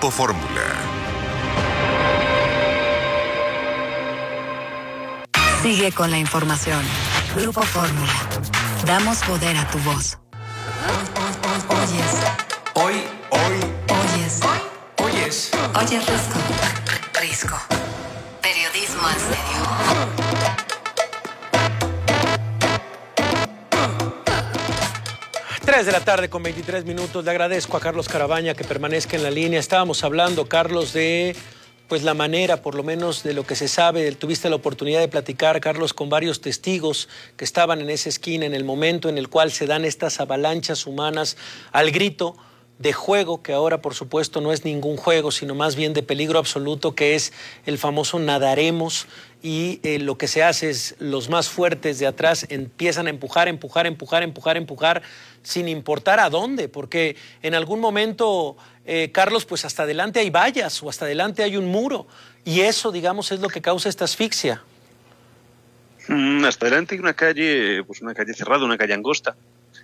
Grupo Fórmula. Sigue con la información. Grupo Fórmula. Damos poder a tu voz. Oyes. Oyes Risco. Periodismo en serio. 3 de la tarde con 23 minutos. Le agradezco a Carlos Carabaña que permanezca en la línea. Estábamos hablando, Carlos, de pues la manera, por lo menos de lo que se sabe. Tuviste la oportunidad de platicar, Carlos, con varios testigos que estaban en esa esquina en el momento en el cual se dan estas avalanchas humanas al grito de juego, que ahora por supuesto no es ningún juego, sino más bien de peligro absoluto, que es el famoso nadaremos, y lo que se hace es los más fuertes de atrás empiezan a empujar, sin importar a dónde, porque en algún momento, Carlos, pues hasta adelante hay vallas o hasta adelante hay un muro, y eso, digamos, es lo que causa esta asfixia. Hasta adelante hay una calle cerrada, una calle angosta,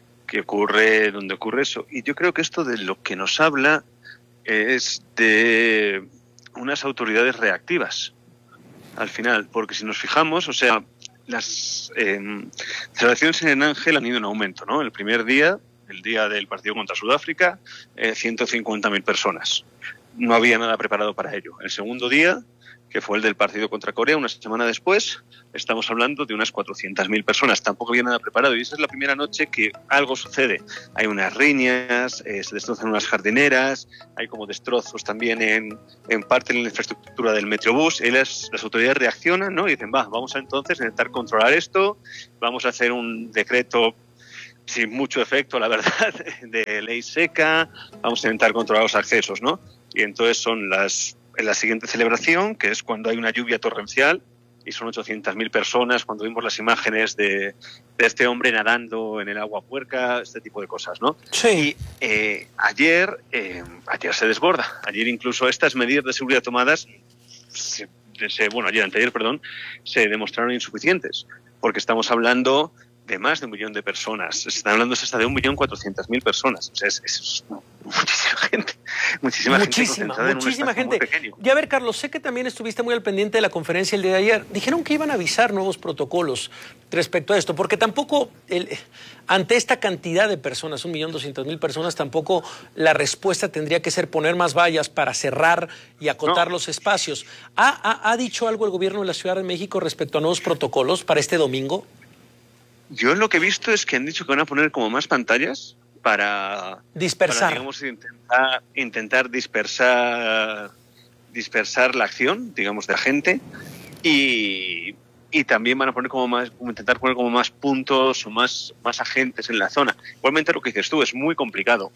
donde ocurre eso. Y yo creo que esto de lo que nos habla es de unas autoridades reactivas, al final, porque si nos fijamos, o sea, las celebraciones en Ángel han ido en aumento, ¿no? El primer día, el día del partido contra Sudáfrica, 150.000 personas. No había nada preparado para ello. El segundo día, que fue el del partido contra Corea, una semana después, estamos hablando de unas 400.000 personas. Tampoco había nada preparado. Y esa es la primera noche que algo sucede. Hay unas riñas, se destrozan unas jardineras, hay como destrozos también en parte de la infraestructura del Metrobús. Y las autoridades reaccionan, ¿no? Y dicen, vamos a entonces intentar controlar esto, vamos a hacer un decreto sin mucho efecto, la verdad, de ley seca, vamos a intentar controlar los accesos, ¿no? Y entonces son en la siguiente celebración, que es cuando hay una lluvia torrencial, y son 800.000 personas, cuando vimos las imágenes de este hombre nadando en el agua puerca, este tipo de cosas, ¿no? Sí. Y ayer se desborda. Ayer incluso estas medidas de seguridad tomadas, anteayer, se demostraron insuficientes, porque estamos hablando de más de 1 millón de personas. Se está hablando hasta de 1.400.000 personas. O sea, es muchísima gente. Y a ver, Carlos, sé que también estuviste muy al pendiente de la conferencia el día de ayer. Dijeron que iban a avisar nuevos protocolos respecto a esto, porque tampoco, ante esta cantidad de personas, 1.200.000 personas, tampoco la respuesta tendría que ser poner más vallas para cerrar y acotar los espacios. ¿Ha dicho algo el gobierno de la Ciudad de México respecto a nuevos protocolos para este domingo? Yo lo que he visto es que han dicho que van a poner como más pantallas para dispersar, digamos, intentar dispersar la acción, digamos, de la gente, y también van a poner intentar poner como más puntos o más agentes en la zona. Igualmente lo que dices tú es muy complicado.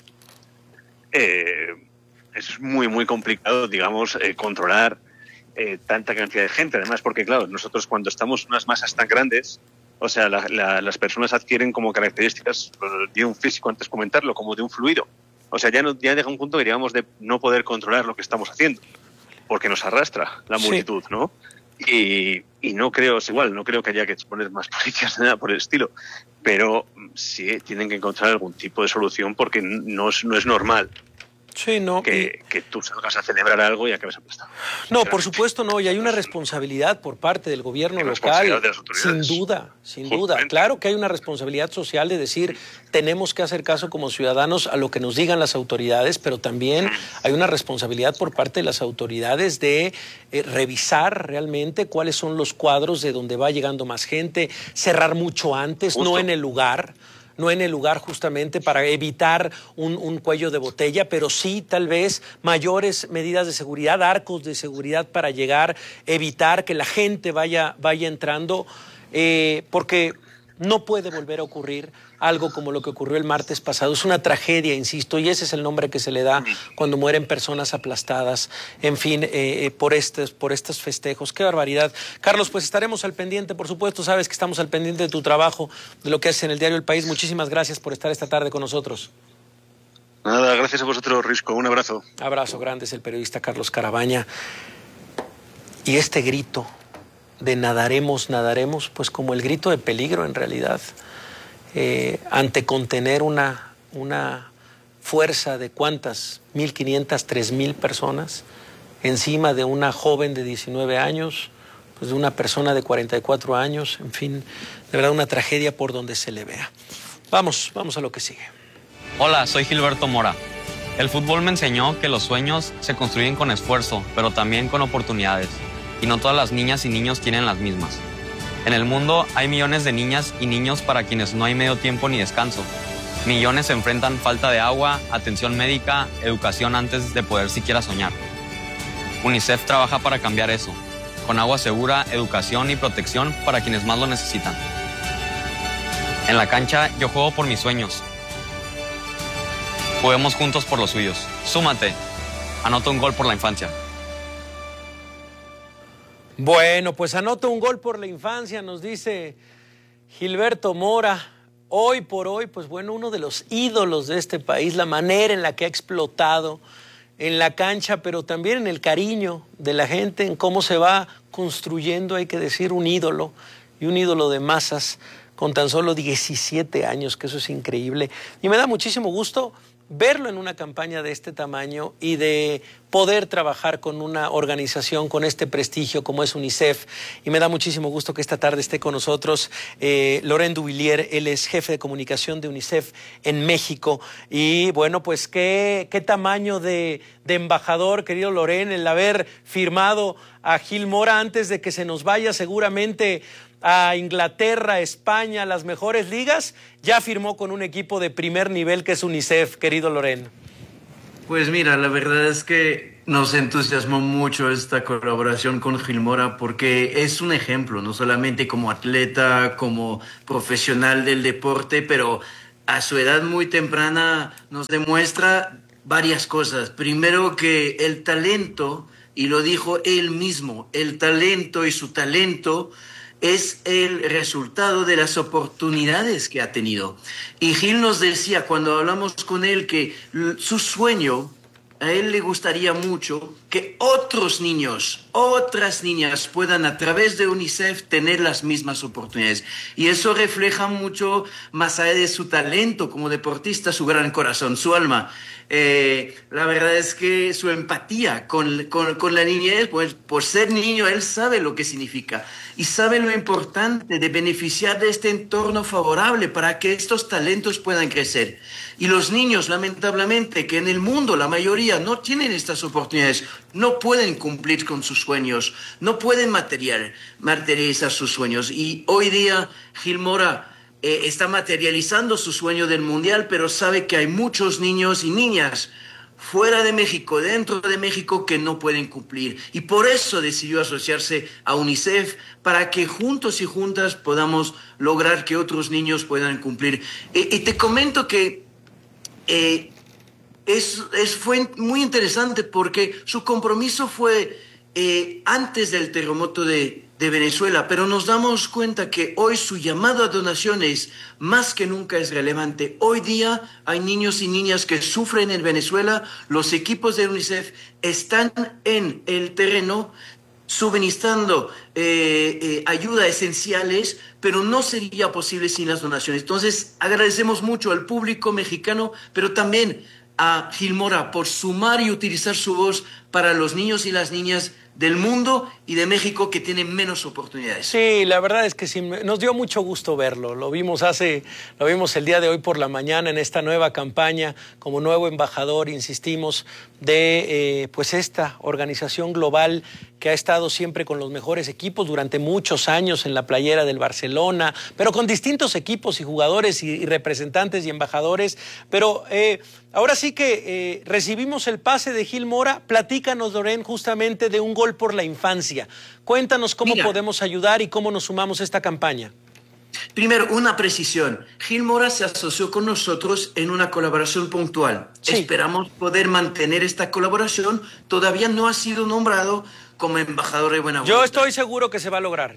Es muy, muy complicado, digamos, controlar tanta cantidad de gente. Además, porque claro, nosotros cuando estamos en unas masas tan grandes, o sea, las personas adquieren como características de un físico, antes comentarlo, como de un fluido. O sea, ya llega un punto que digamos de no poder controlar lo que estamos haciendo, porque nos arrastra la multitud, ¿no? Y no creo, es igual, no creo que haya que poner más policías, nada por el estilo, pero sí tienen que encontrar algún tipo de solución, porque no es normal. Sí, no. Que tú salgas a celebrar algo y acabes aplastado. No, por supuesto no, y hay una responsabilidad por parte del gobierno local, sin duda. Claro que hay una responsabilidad social de decir, tenemos que hacer caso como ciudadanos a lo que nos digan las autoridades, pero también hay una responsabilidad por parte de las autoridades de revisar realmente cuáles son los cuadros de donde va llegando más gente, cerrar mucho antes, no en el lugar justamente para evitar un cuello de botella, pero sí tal vez mayores medidas de seguridad, arcos de seguridad para llegar, evitar que la gente vaya entrando, porque no puede volver a ocurrir algo como lo que ocurrió el martes pasado. Es una tragedia, insisto, y ese es el nombre que se le da cuando mueren personas aplastadas, en fin, por estos festejos. ¡Qué barbaridad! Carlos, pues estaremos al pendiente, por supuesto, sabes que estamos al pendiente de tu trabajo, de lo que haces en el diario El País. Muchísimas gracias por estar esta tarde con nosotros. Nada, gracias a vosotros, Risco. Un abrazo. Abrazo grande, es el periodista Carlos Carabaña. Y este grito de nadaremos, pues como el grito de peligro en realidad, ante contener una fuerza de ¿cuántas? 1.500, 3.000 personas encima de una joven de 19 años, pues de una persona de 44 años, en fin, de verdad una tragedia por donde se le vea. Vamos a lo que sigue. Hola, soy Gilberto Mora. El fútbol me enseñó que los sueños se construyen con esfuerzo, pero también con oportunidades. Y no todas las niñas y niños tienen las mismas. En el mundo hay millones de niñas y niños para quienes no hay medio tiempo ni descanso. Millones se enfrentan falta de agua, atención médica, educación antes de poder siquiera soñar. UNICEF trabaja para cambiar eso, con agua segura, educación y protección para quienes más lo necesitan. En la cancha yo juego por mis sueños. Juguemos juntos por los suyos. Súmate. Anota un gol por la infancia. Bueno, pues anota un gol por la infancia, nos dice Gilberto Mora. Hoy por hoy, pues bueno, uno de los ídolos de este país, la manera en la que ha explotado en la cancha, pero también en el cariño de la gente, en cómo se va construyendo, hay que decir, un ídolo, y un ídolo de masas con tan solo 17 años, que eso es increíble. Y me da muchísimo gusto verlo en una campaña de este tamaño y de poder trabajar con una organización con este prestigio como es UNICEF. Y me da muchísimo gusto que esta tarde esté con nosotros Laurent Duvillier. Él es jefe de comunicación de UNICEF en México. Y bueno, pues qué tamaño de embajador, querido Laurent, el haber firmado a Gil Mora antes de que se nos vaya seguramente a Inglaterra, España, las mejores ligas. Ya firmó con un equipo de primer nivel que es UNICEF, querido Laurent. Pues mira, la verdad es que nos entusiasmó mucho esta colaboración con Gil Mora porque es un ejemplo, no solamente como atleta, como profesional del deporte, pero a su edad muy temprana nos demuestra varias cosas. Primero, que el talento, y lo dijo él mismo, el talento y su talento es el resultado de las oportunidades que ha tenido. Y Gil nos decía cuando hablamos con él que su sueño, a él le gustaría mucho que otros niños, otras niñas puedan a través de UNICEF tener las mismas oportunidades. Y eso refleja mucho, más allá de su talento como deportista, su gran corazón, su alma. La verdad es que su empatía con la niñez, pues por ser niño, él sabe lo que significa y sabe lo importante de beneficiar de este entorno favorable para que estos talentos puedan crecer. Y los niños, lamentablemente, que en el mundo la mayoría no tienen estas oportunidades, no pueden cumplir con sus sueños, no pueden materializar sus sueños. Y hoy día Gil Mora está materializando su sueño del Mundial, pero sabe que hay muchos niños y niñas fuera de México, dentro de México, que no pueden cumplir. Y por eso decidió asociarse a UNICEF, para que juntos y juntas podamos lograr que otros niños puedan cumplir. Y te comento que fue muy interesante porque su compromiso fue antes del terremoto de Venezuela, pero nos damos cuenta que hoy su llamado a donaciones más que nunca es relevante. Hoy día hay niños y niñas que sufren en Venezuela. Los equipos de UNICEF están en el terreno suministrando ayuda esenciales, pero no sería posible sin las donaciones. Entonces agradecemos mucho al público mexicano, pero también a Gil Mora por sumar y utilizar su voz para los niños y las niñas del mundo y de México que tienen menos oportunidades. Sí, la verdad es que sí, nos dio mucho gusto verlo. Lo vimos el día de hoy por la mañana en esta nueva campaña como nuevo embajador, insistimos, de pues esta organización global que ha estado siempre con los mejores equipos durante muchos años en la playera del Barcelona, pero con distintos equipos y jugadores y representantes y embajadores. Pero ahora sí que recibimos el pase de Gil Mora. Platícanos, Laurent, justamente de un gol por la infancia. Cuéntanos cómo podemos ayudar y cómo nos sumamos a esta campaña. Primero, una precisión. Gil Mora se asoció con nosotros en una colaboración puntual. Sí. Esperamos poder mantener esta colaboración. Todavía no ha sido nombrado como embajador de buena voluntad. Yo estoy seguro que se va a lograr.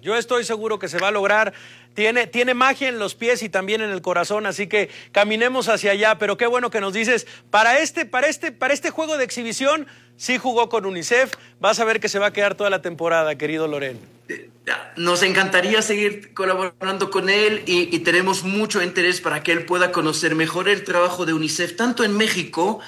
Tiene magia en los pies y también en el corazón, así que caminemos hacia allá. Pero qué bueno que nos dices, para este juego de exhibición, sí jugó con UNICEF. Vas a ver que se va a quedar toda la temporada, querido Laurent. nos encantaría seguir colaborando con él y tenemos mucho interés para que él pueda conocer mejor el trabajo de UNICEF, tanto en México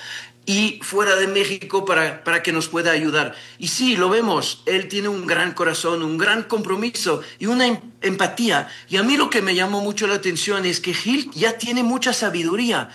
y fuera de México, para que nos pueda ayudar. Y sí, lo vemos, él tiene un gran corazón, un gran compromiso y una empatía. Y a mí lo que me llamó mucho la atención es que Gil ya tiene mucha sabiduría,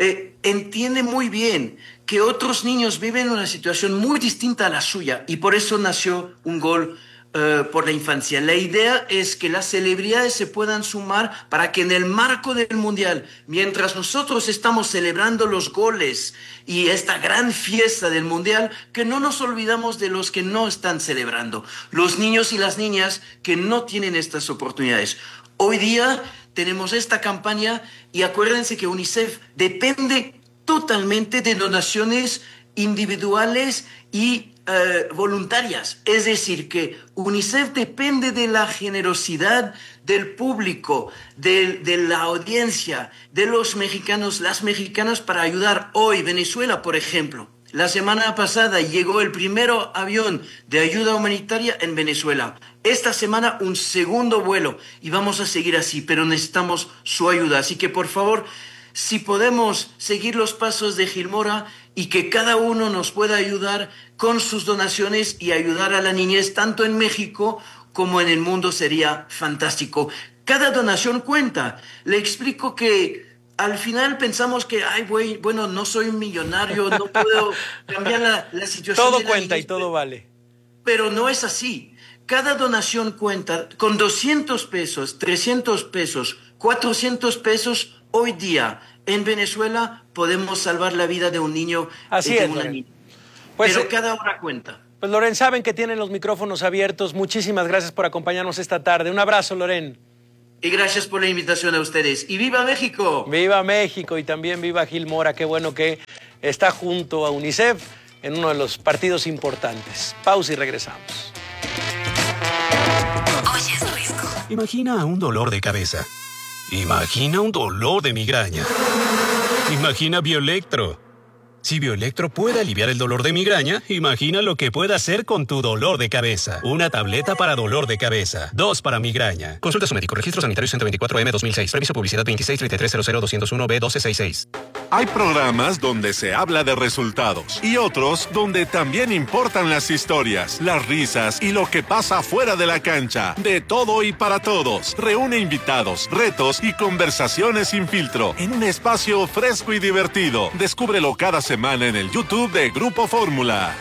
entiende muy bien que otros niños viven una situación muy distinta a la suya y por eso nació un gol por la infancia. La idea es que las celebridades se puedan sumar para que en el marco del Mundial, mientras nosotros estamos celebrando los goles y esta gran fiesta del Mundial, que no nos olvidamos de los que no están celebrando, los niños y las niñas que no tienen estas oportunidades. Hoy día tenemos esta campaña y acuérdense que UNICEF depende totalmente de donaciones individuales y voluntarias, es decir, que UNICEF depende de la generosidad del público, de la audiencia, de los mexicanos, las mexicanas para ayudar. Hoy Venezuela, por ejemplo, la semana pasada llegó el primer avión de ayuda humanitaria en Venezuela. Esta semana un segundo vuelo y vamos a seguir así, pero necesitamos su ayuda. Así que por favor, si podemos seguir los pasos de Gilmora y que cada uno nos pueda ayudar con sus donaciones y ayudar a la niñez tanto en México como en el mundo, sería fantástico. Cada donación cuenta. Le explico que al final pensamos que, bueno, no soy un millonario, no puedo cambiar la situación. Todo cuenta y todo vale. Pero no es así. Cada donación cuenta. Con 200 pesos, 300 pesos, 400 pesos, hoy día en Venezuela podemos salvar la vida de un niño. Así es, una niña. Pues, pero cada hora cuenta. Pues Loren, saben que tienen los micrófonos abiertos. Muchísimas gracias por acompañarnos esta tarde. Un abrazo, Loren. Y gracias por la invitación a ustedes. ¡Y viva México! ¡Viva México! Y también viva Gilmora. Qué bueno que está junto a UNICEF en uno de los partidos importantes. Pausa y regresamos. Oye, es rico. Imagina un dolor de cabeza. Imagina un dolor de migraña. Imagina Bioelectro. Si Bioelectro puede aliviar el dolor de migraña, imagina lo que puede hacer con tu dolor de cabeza. Una tableta para dolor de cabeza. 2 para migraña. Consulta a su médico. Registro sanitario 124M 2006. Permiso publicidad 2633000201B1266. Hay programas donde se habla de resultados y otros donde también importan las historias, las risas y lo que pasa fuera de la cancha. De todo y para todos. Reúne invitados, retos y conversaciones sin filtro en un espacio fresco y divertido. Descúbrelo cada semana en el YouTube de Grupo Fórmula.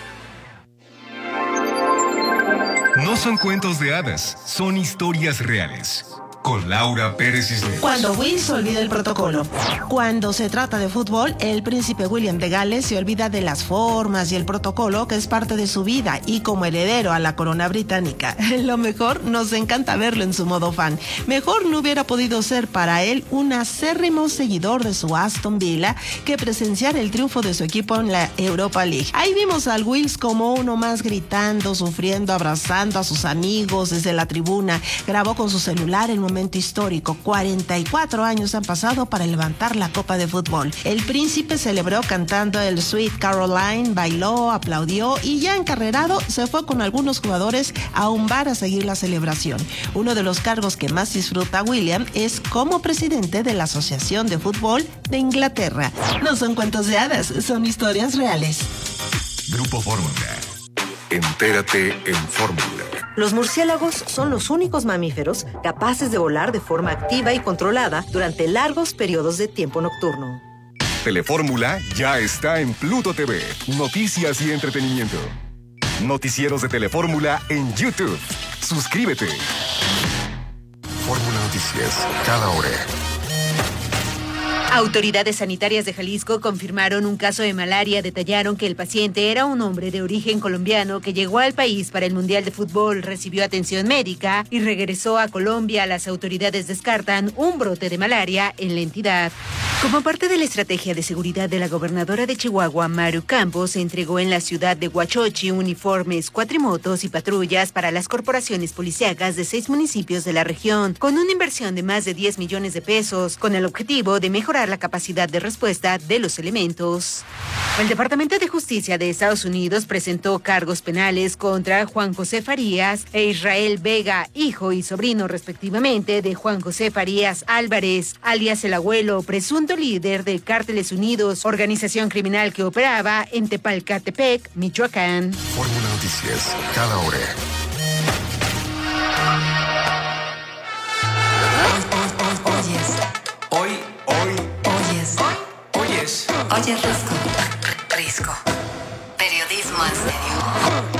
No son cuentos de hadas, son historias reales. Con Laura Pérez Cisneros. Cuando Will se olvida el protocolo. Cuando se trata de fútbol, el príncipe William de Gales se olvida de las formas y el protocolo que es parte de su vida y como heredero a la corona británica. Lo mejor, nos encanta verlo en su modo fan. Mejor no hubiera podido ser para él un acérrimo seguidor de su Aston Villa que presenciar el triunfo de su equipo en la Europa League. Ahí vimos al Wills como uno más gritando, sufriendo, abrazando a sus amigos desde la tribuna. Grabó con su celular el momento histórico. 44 años han pasado para levantar la copa de fútbol. El príncipe celebró cantando el Sweet Caroline, bailó, aplaudió y ya encarrerado se fue con algunos jugadores a un bar a seguir la celebración. Uno de los cargos que más disfruta William es como presidente de la Asociación de Fútbol de Inglaterra. No son cuentos de hadas, son historias reales. Grupo Fórmula. Entérate en Fórmula. Los murciélagos son los únicos mamíferos capaces de volar de forma activa y controlada durante largos periodos de tiempo nocturno. Telefórmula ya está en Pluto TV. Noticias y entretenimiento. Noticieros de Telefórmula en YouTube. Suscríbete. Fórmula Noticias, cada hora. Autoridades sanitarias de Jalisco confirmaron un caso de malaria. Detallaron que el paciente era un hombre de origen colombiano que llegó al país para el Mundial de Fútbol, recibió atención médica y regresó a Colombia. Las autoridades descartan un brote de malaria en la entidad. Como parte de la estrategia de seguridad de la gobernadora de Chihuahua, Maru Campos, se entregó en la ciudad de Huachochi uniformes, cuatrimotos y patrullas para las corporaciones policíacas de 6 municipios de la región, con una inversión de más de 10 millones de pesos, con el objetivo de mejorar mejorar la capacidad de respuesta de los elementos. El Departamento de Justicia de Estados Unidos presentó cargos penales contra Juan José Farías e Israel Vega, hijo y sobrino respectivamente de Juan José Farías Álvarez, alias El Abuelo, presunto líder de Cárteles Unidos, organización criminal que operaba en Tepalcatepec, Michoacán. Fórmula Noticias, cada hora. Oyes Risco. Periodismo en serio.